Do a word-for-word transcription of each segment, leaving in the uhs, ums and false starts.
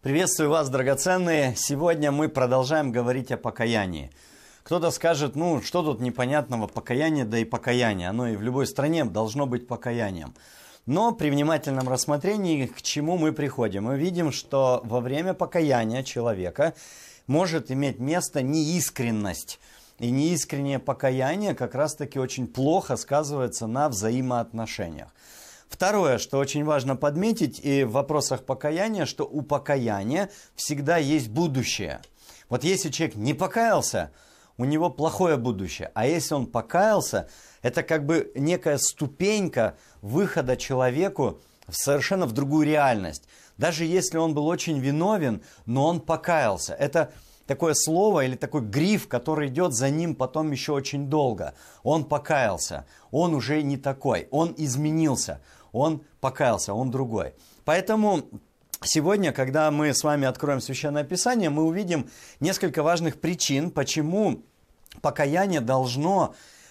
Приветствую вас, драгоценные! Сегодня мы продолжаем говорить о покаянии. Кто-то скажет, ну, что тут непонятного, покаяние, да и покаяние. Оно и в любой стране должно быть покаянием. Но при внимательном рассмотрении, к чему мы приходим? Мы видим, что во время покаяния человека может иметь место неискренность. И неискреннее покаяние как раз-таки очень плохо сказывается на взаимоотношениях. Второе, что очень важно подметить и в вопросах покаяния, что у покаяния всегда есть будущее. Вот если человек не покаялся, у него плохое будущее. А если он покаялся, это как бы некая ступенька выхода человеку совершенно в другую реальность. Даже если он был очень виновен, но он покаялся. Это такое слово или такой гриф, который идет за ним потом еще очень долго. Он покаялся, он уже не такой, он изменился, он покаялся, он другой. Поэтому сегодня, когда мы с вами откроем Священное Писание, мы увидим несколько важных причин, почему покаяние должно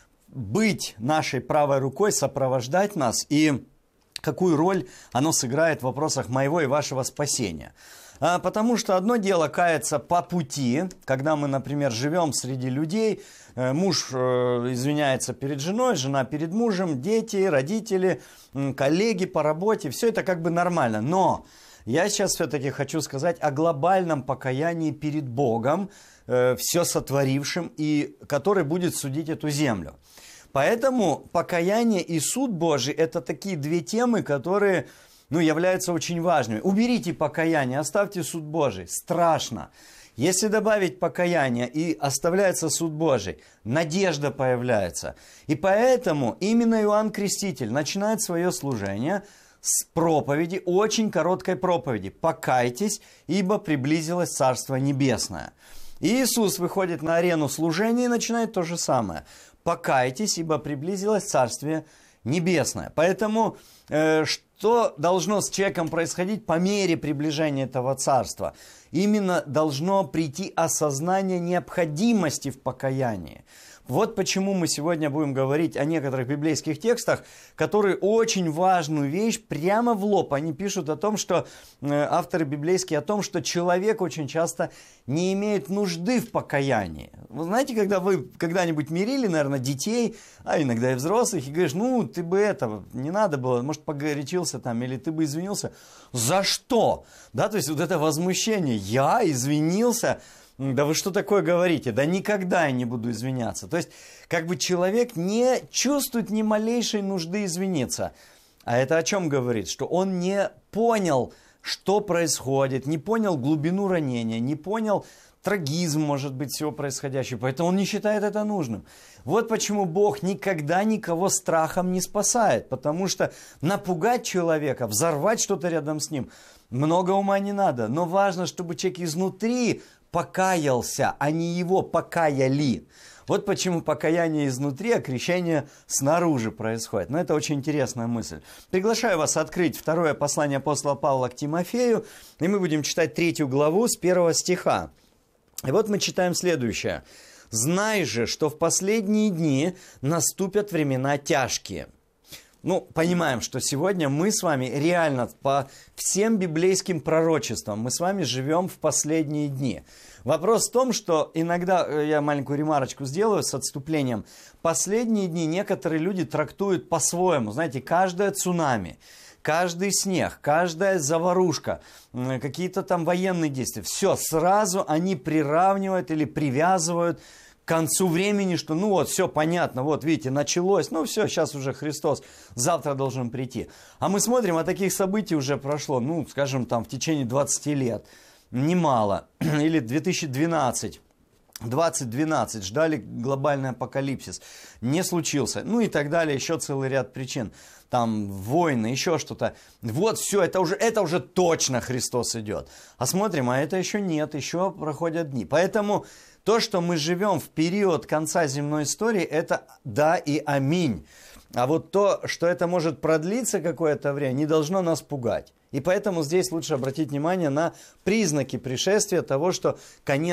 быть нашей правой рукой, сопровождать нас, и какую роль оно сыграет в вопросах моего и вашего спасения. А, потому что одно дело каяться по пути, когда мы, например, живем среди людей, э, муж э, извиняется перед женой, жена перед мужем, дети, родители, э, коллеги по работе, все это как бы нормально. Но я сейчас все-таки хочу сказать о глобальном покаянии перед Богом, э, все сотворившим, и который будет судить эту землю. Поэтому покаяние и суд Божий – это такие две темы, которые, ну, являются очень важными. Уберите покаяние, оставьте суд Божий. Страшно. Если добавить покаяние и оставляется суд Божий, надежда появляется. И поэтому именно Иоанн Креститель начинает свое служение с проповеди, очень короткой проповеди. «Покайтесь, ибо приблизилось Царство Небесное». И Иисус выходит на арену служения и начинает то же самое. «Покайтесь, ибо приблизилось Царствие Небесное». Поэтому э, что должно с человеком происходить по мере приближения этого Царства? Именно должно прийти осознание необходимости в покаянии. Вот почему мы сегодня будем говорить о некоторых библейских текстах, которые очень важную вещь прямо в лоб. Они пишут о том, что э, авторы библейские, о том, что человек очень часто не имеет нужды в покаянии. Вы знаете, когда вы когда-нибудь мирили, наверное, детей, а иногда и взрослых, и говоришь, ну, ты бы этого, не надо было, может, погорячился там, или ты бы извинился. За что? Да, то есть вот это возмущение. Я извинился. Да вы что такое говорите? Да никогда я не буду извиняться. То есть, как бы человек не чувствует ни малейшей нужды извиниться. А это о чем говорит? Что он не понял, что происходит, не понял глубину ранения, не понял трагизм, может быть, всего происходящего. Поэтому он не считает это нужным. Вот почему Бог никогда никого страхом не спасает. Потому что напугать человека, взорвать что-то рядом с ним, много ума не надо. Но важно, чтобы человек изнутри покаялся, а не его покаяли. Вот почему покаяние изнутри, а крещение снаружи происходит. Но это очень интересная мысль. Приглашаю вас открыть второе послание апостола Павла к Тимофею, и мы будем читать третью главу с первого стиха. И вот мы читаем следующее. «Знай же, что в последние дни наступят времена тяжкие». Ну, понимаем, что сегодня мы с вами реально по всем библейским пророчествам, мы с вами живем в последние дни. Вопрос в том, что иногда, я маленькую ремарочку сделаю с отступлением, последние дни некоторые люди трактуют по-своему. Знаете, каждое цунами, каждый снег, каждая заварушка, какие-то там военные действия, все, сразу они приравнивают или привязывают к концу времени, что ну вот, все понятно, вот видите, началось, ну все, сейчас уже Христос завтра должен прийти. А мы смотрим, а таких событий уже прошло, ну, скажем, там в течение двадцати лет, немало, или две тысячи двенадцать. двадцать двенадцать, ждали глобальный апокалипсис, не случился, ну и так далее, еще целый ряд причин, там войны, еще что-то, вот все, это уже, это уже точно Христос идет, а смотрим, а это еще нет, еще проходят дни, поэтому то, что мы живем в период конца земной истории, это да и аминь, а вот то, что это может продлиться какое-то время, не должно нас пугать. И поэтому здесь лучше обратить внимание на признаки пришествия того, что конец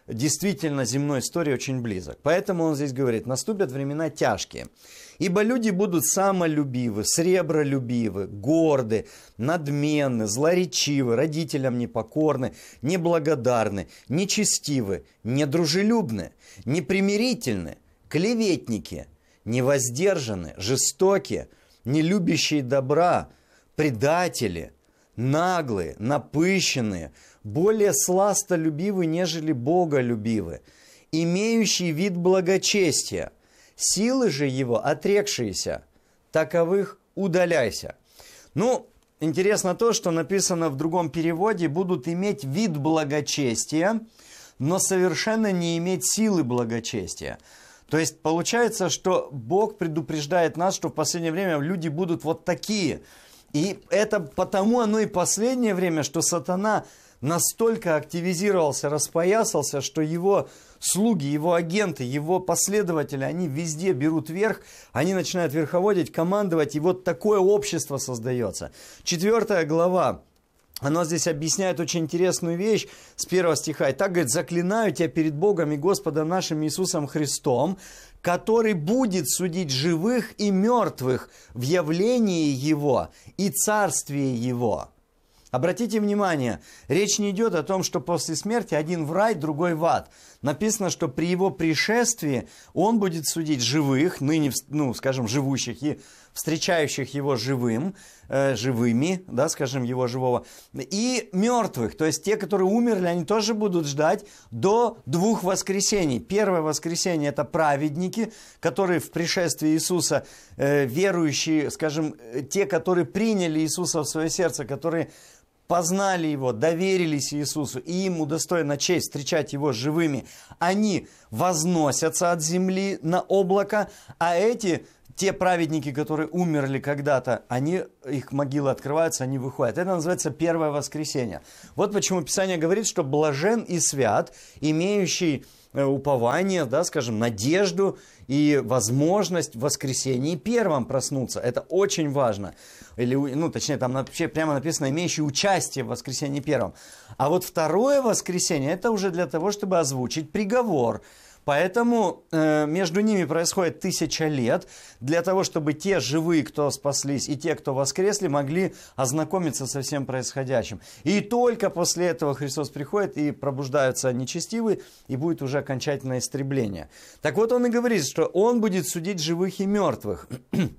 действительно земной истории очень близок. Поэтому он здесь говорит, наступят времена тяжкие. Ибо люди будут самолюбивы, сребролюбивы, горды, надменны, злоречивы, родителям непокорны, неблагодарны, нечестивы, недружелюбны, непримирительны, клеветники, невоздержаны, жестокие, нелюбящие добра, предатели, наглые, напыщенные, более сластолюбивы, нежели боголюбивы, имеющие вид благочестия, силы же его отрекшиеся, таковых удаляйся. Ну, интересно то, что написано в другом переводе, будут иметь вид благочестия, но совершенно не иметь силы благочестия. То есть получается, что Бог предупреждает нас, что в последнее время люди будут вот такие. И это потому оно и последнее время, что сатана настолько активизировался, распоясался, что его слуги, его агенты, его последователи, они везде берут верх, они начинают верховодить, командовать, и вот такое общество создается. Четвертая глава, оно здесь объясняет очень интересную вещь с первого стиха. «И так, говорит, заклинаю тебя перед Богом и Господом нашим Иисусом Христом, который будет судить живых и мертвых в явлении Его и царствии Его». Обратите внимание, речь не идет о том, что после смерти один в рай, другой в ад. Написано, что при его пришествии он будет судить живых, ныне, ну, скажем, живущих и встречающих его живым, э, живыми, да, скажем, его живого, и мертвых, то есть те, которые умерли, они тоже будут ждать до двух воскресений. Первое воскресенье – это праведники, которые в пришествии Иисуса, э, верующие, скажем, те, которые приняли Иисуса в свое сердце, которые познали Его, доверились Иисусу, и им удостоена честь встречать Его живыми, они возносятся от земли на облако, а эти, те праведники, которые умерли когда-то, они, их могилы открываются, они выходят. Это называется первое воскресенье. Вот почему Писание говорит, что блажен и свят, имеющий упование, да, скажем, надежду и возможность в воскресенье первым проснуться. Это очень важно. Или, ну, точнее, там вообще прямо написано, имеющий участие в воскресенье первом. А вот второе воскресенье, это уже для того, чтобы озвучить приговор. Поэтому э, между ними происходит тысяча лет, для того, чтобы те живые, кто спаслись, и те, кто воскресли, могли ознакомиться со всем происходящим. И только после этого Христос приходит, и пробуждаются нечестивые, и будет уже окончательное истребление. Так вот он и говорит, что он будет судить живых и мертвых.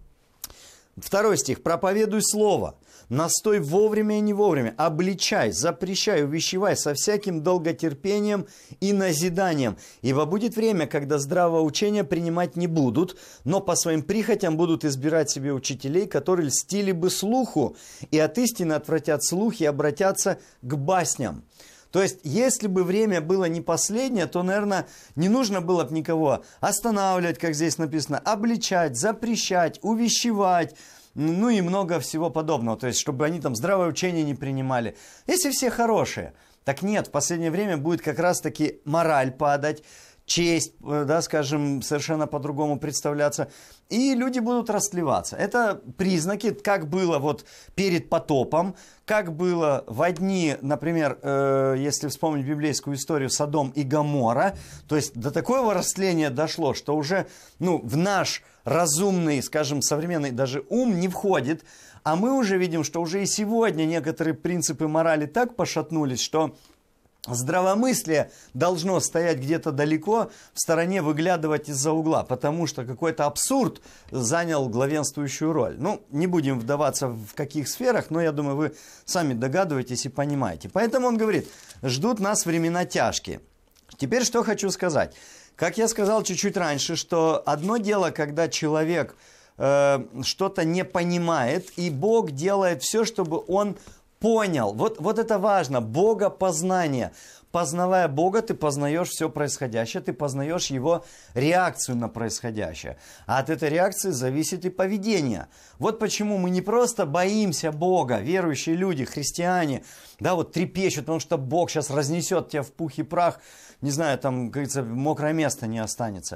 Второй стих. «Проповедуй слово, настой вовремя и не вовремя, обличай, запрещай, увещевай со всяким долготерпением и назиданием. Ибо будет время, когда здравого учения принимать не будут, но по своим прихотям будут избирать себе учителей, которые льстили бы слуху, и от истины отвратят слух и обратятся к басням». То есть, если бы время было не последнее, то, наверное, не нужно было бы никого останавливать, как здесь написано, обличать, запрещать, увещевать, ну и много всего подобного. То есть, чтобы они там здравое учение не принимали. Если все хорошие. Так нет, в последнее время будет как раз-таки мораль падать, честь, да, скажем, совершенно по-другому представляться. И люди будут растлеваться. Это признаки, как было вот перед потопом, как было в дни, например, э, если вспомнить библейскую историю Содом и Гоморра, то есть до такого растления дошло, что уже ну, в наш разумный, скажем, современный даже ум не входит, а мы уже видим, что уже и сегодня некоторые принципы морали так пошатнулись, что здравомыслие должно стоять где-то далеко, в стороне, выглядывать из-за угла, потому что какой-то абсурд занял главенствующую роль. Ну, не будем вдаваться в каких сферах, но я думаю, вы сами догадываетесь и понимаете. Поэтому он говорит, ждут нас времена тяжкие. Теперь что хочу сказать. Как я сказал чуть-чуть раньше, что одно дело, когда человек э, что-то не понимает, и Бог делает все, чтобы он понял. Вот, вот это важно. Богопознание. Познавая Бога, ты познаешь все происходящее, ты познаешь Его реакцию на происходящее. А от этой реакции зависит и поведение. Вот почему мы не просто боимся Бога, верующие люди, христиане, да, вот трепещут, потому что Бог сейчас разнесет тебя в пух и прах, не знаю, там, как говорится, мокрое место не останется.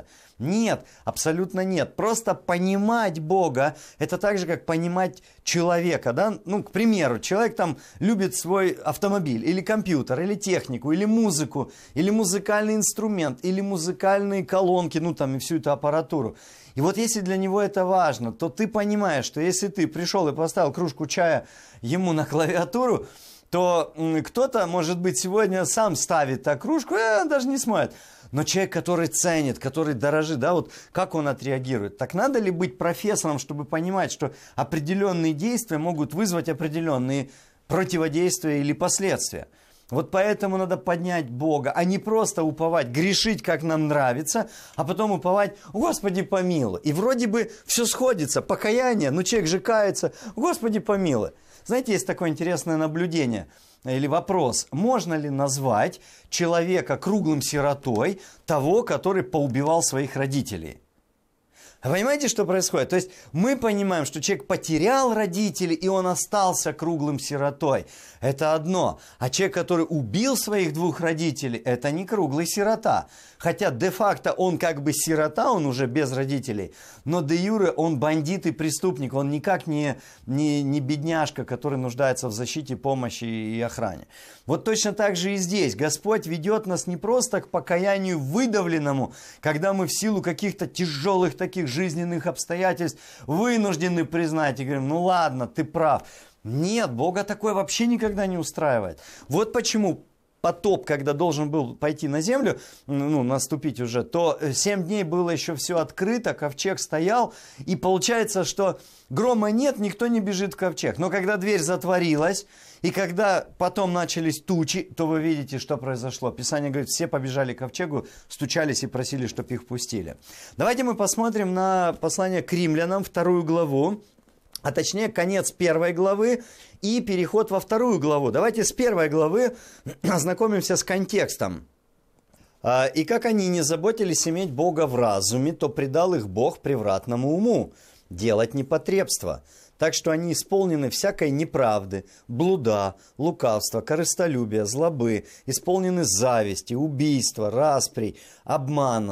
Нет, абсолютно нет. Просто понимать Бога, это так же, как понимать человека. Да? Ну, к примеру, человек там любит свой автомобиль, или компьютер, или технику, или музыку, или музыкальный инструмент, или музыкальные колонки, ну там и всю эту аппаратуру. И вот если для него это важно, то ты понимаешь, что если ты пришел и поставил кружку чая ему на клавиатуру, то кто-то, может быть, сегодня сам ставит так кружку, э, даже не смотрит. Но человек, который ценит, который дорожит, да, вот как он отреагирует. Так надо ли быть профессором, чтобы понимать, что определенные действия могут вызвать определенные противодействия или последствия? Вот поэтому надо поднять Бога, а не просто уповать, грешить, как нам нравится, а потом уповать, Господи, помилуй. И вроде бы все сходится, покаяние, ну человек же кается, Господи, помилуй. Знаете, есть такое интересное наблюдение или вопрос, можно ли назвать человека круглым сиротой того, который поубивал своих родителей? Понимаете, что происходит? То есть мы понимаем, что человек потерял родителей, и он остался круглым сиротой. Это одно. А человек, который убил своих двух родителей, это не круглый сирота. Хотя де-факто он как бы сирота, он уже без родителей, но де-юре он бандит и преступник, он никак не, не, не бедняжка, который нуждается в защите, помощи и охране. Вот точно так же и здесь. Господь ведет нас не просто к покаянию выдавленному, когда мы в силу каких-то тяжелых таких жизненных обстоятельств вынуждены признать и говорим, ну ладно, ты прав. Нет, Бога такое вообще никогда не устраивает. Вот почему потоп, когда должен был пойти на землю, ну, наступить уже, то семь дней было еще все открыто, ковчег стоял, и получается, что грома нет, никто не бежит в ковчег. Но когда дверь затворилась, и когда потом начались тучи, то вы видите, что произошло. Писание говорит, все побежали к ковчегу, стучались и просили, чтобы их пустили. Давайте мы посмотрим на послание к римлянам, вторую главу. А точнее, конец первой главы и переход во вторую главу. Давайте с первой главы ознакомимся с контекстом. «И как они не заботились иметь Бога в разуме, то предал их Бог превратному уму, делать непотребство. Так что они исполнены всякой неправды, блуда, лукавства, корыстолюбия, злобы, исполнены зависти, убийства, расприй, обмана,